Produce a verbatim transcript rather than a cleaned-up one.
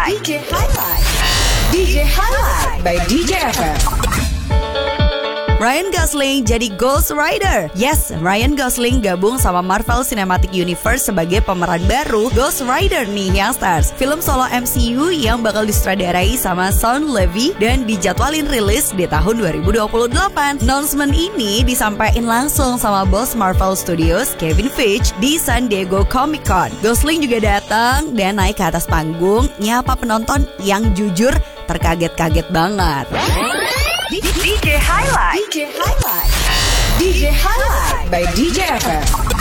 Highlight. D J Highlight. D J Highlight by D J F M. Ryan Gosling jadi Ghost Rider. Yes, Ryan Gosling gabung sama Marvel Cinematic Universe sebagai pemeran baru Ghost Rider nih yang stars. Film solo M C U yang bakal disutradarai sama Shawn Levy dan dijadwalin rilis di tahun dua ribu dua puluh delapan. Announcement ini disampaikan langsung sama bos Marvel Studios Kevin Feige di San Diego Comic Con. Gosling juga datang dan naik ke atas panggung nyapa penonton yang jujur terkaget-kaget banget. D J Highlight. D J Highlight. D J Highlight by D J F M.